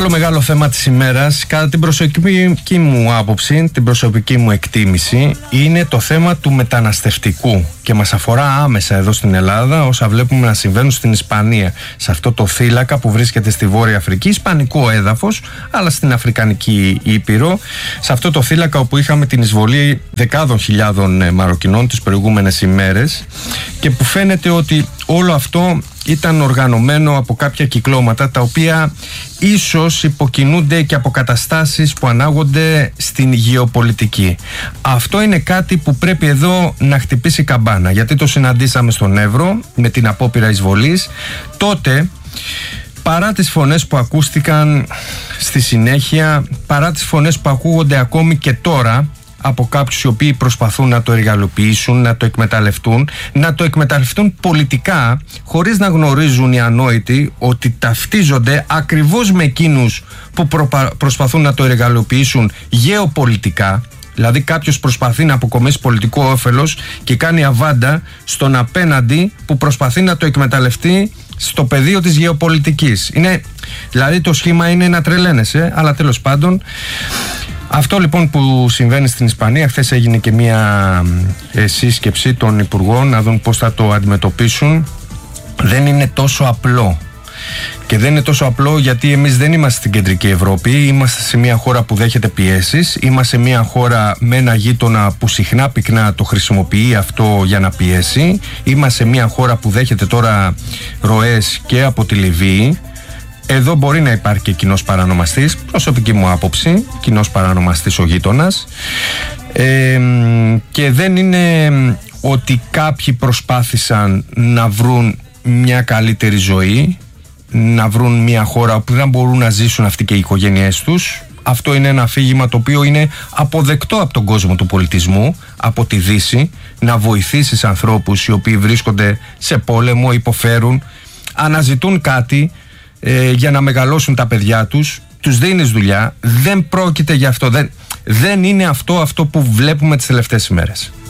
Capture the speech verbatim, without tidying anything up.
άλλο μεγάλο θέμα της ημέρας, κατά την προσωπική μου άποψη, την προσωπική μου εκτίμηση, είναι το θέμα του μεταναστευτικού και μας αφορά άμεσα εδώ στην Ελλάδα, όσα βλέπουμε να συμβαίνουν στην Ισπανία, σε αυτό το θύλακα που βρίσκεται στη Βόρεια Αφρική, ισπανικό έδαφος, αλλά στην Αφρικανική Ήπειρο, σε αυτό το θύλακα όπου είχαμε την εισβολή δεκάδων χιλιάδων Μαροκινών τις προηγούμενες ημέρες και που φαίνεται ότι όλο αυτό ήταν οργανωμένο από κάποια κυκλώματα τα οποία ίσως υποκινούνται και από καταστάσεις που ανάγονται στην γεωπολιτική. Αυτό είναι κάτι που πρέπει εδώ να χτυπήσει καμπάνα, γιατί το συναντήσαμε στον Εύρο με την απόπειρα εισβολής. Τότε, παρά τις φωνές που ακούστηκαν στη συνέχεια, παρά τις φωνές που ακούγονται ακόμη και τώρα από κάποιους οι οποίοι προσπαθούν να το εργαλοποιήσουν, να το εκμεταλλευτούν, να το εκμεταλλευτούν πολιτικά, χωρίς να γνωρίζουν οι ανόητοι ότι ταυτίζονται ακριβώς με εκείνους που προπα... προσπαθούν να το εργαλοποιήσουν γεωπολιτικά. Δηλαδή κάποιος προσπαθεί να αποκομίσει πολιτικό όφελος και κάνει αβάντα στον απέναντι που προσπαθεί να το εκμεταλλευτεί στο πεδίο της γεωπολιτικής. Είναι, δηλαδή το σχήμα είναι να τρελαίνεσαι, αλλά τέλος πάντων αυτό λοιπόν που συμβαίνει στην Ισπανία. Χθες έγινε και μια ε, σύσκεψη των υπουργών να δουν πώς θα το αντιμετωπίσουν. Δεν είναι τόσο απλό. Και δεν είναι τόσο απλό γιατί εμείς δεν είμαστε στην κεντρική Ευρώπη. Είμαστε σε μια χώρα που δέχεται πιέσεις. Είμαστε σε μια χώρα με ένα γείτονα που συχνά πυκνά το χρησιμοποιεί αυτό για να πιέσει. Είμαστε σε μια χώρα που δέχεται τώρα ροές και από τη Λιβύη. Εδώ μπορεί να υπάρχει και κοινός παρανομαστής, προσωπική μου άποψη, κοινός παρανομαστής ο γείτονας. Ε, και δεν είναι ότι κάποιοι προσπάθησαν να βρουν μια καλύτερη ζωή, να βρουν μια χώρα όπου δεν μπορούν να ζήσουν αυτοί και οι οικογένειές τους. Αυτό είναι ένα αφήγημα το οποίο είναι αποδεκτό από τον κόσμο του πολιτισμού, από τη Δύση, να βοηθήσεις ανθρώπους οι οποίοι βρίσκονται σε πόλεμο, υποφέρουν, αναζητούν κάτι ε, για να μεγαλώσουν τα παιδιά τους, τους δίνεις δουλειά. Δεν πρόκειται για αυτό, δεν, δεν είναι αυτό αυτό που βλέπουμε τις τελευταίες ημέρες.